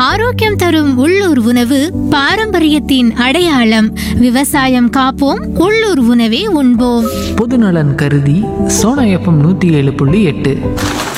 ஆரோக்கியம் தரும் உள்ளூர் உணவு பாரம்பரியத்தின் அடையாளம். விவசாயம் காப்போம், உள்ளூர் உணவே உண்போம். பொதுநலன் கருதி சோனா எஃப்எம் 107.8.